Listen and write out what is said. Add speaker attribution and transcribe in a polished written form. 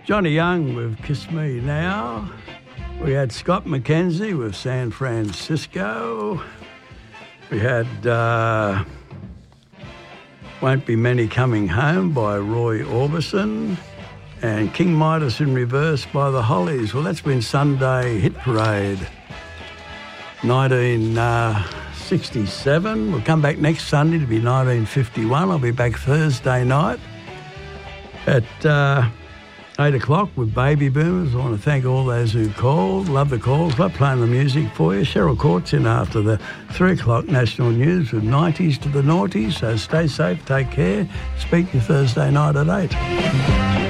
Speaker 1: Johnny Young with Kiss Me Now. We had Scott McKenzie with San Francisco. We had Won't Be Many Coming Home by Roy Orbison and King Midas in Reverse by the Hollies. Well, that's been Sunday Hit Parade 1967. We'll come back next Sunday to be 1951. I'll be back Thursday night at 8 o'clock with Baby Boomers. I want to thank all those who called. Love the calls. Love playing the music for you. Cheryl Court's in after the 3 o'clock national news with 90s to the noughties. So stay safe, take care. Speak to you Thursday night at 8.